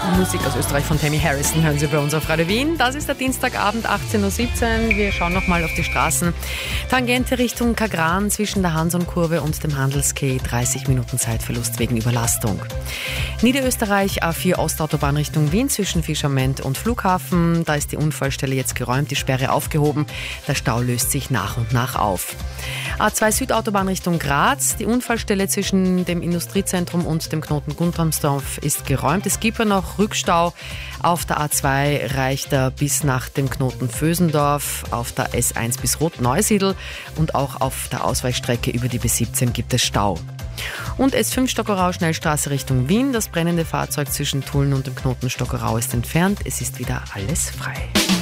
Musik aus Österreich von Tammy Harrison hören Sie bei uns auf Radio Wien. Das ist der Dienstagabend, 18.17 Uhr. Wir schauen nochmal auf die Straßen. Tangente Richtung Kagran zwischen der Hanson-Kurve und dem Handelskeh. 30 Minuten Zeitverlust wegen Überlastung. Niederösterreich, A4 Ostautobahn Richtung Wien zwischen Fischerment und Flughafen. Da ist die Unfallstelle jetzt geräumt, die Sperre aufgehoben. Der Stau löst sich nach und nach auf. A2 Südautobahn Richtung Graz. Die Unfallstelle zwischen dem Industriezentrum und dem Knoten Guntramsdorf ist geräumt. Es gibt ja noch Rückstau. Auf der A2 reicht er bis nach dem Knoten Vösendorf, auf der S1 bis Rot-Neusiedl und auch auf der Ausweichstrecke über die B17 gibt es Stau. Und S5 Stockerau Schnellstraße Richtung Wien. Das brennende Fahrzeug zwischen Tulln und dem Knoten Stockerau ist entfernt. Es ist wieder alles frei.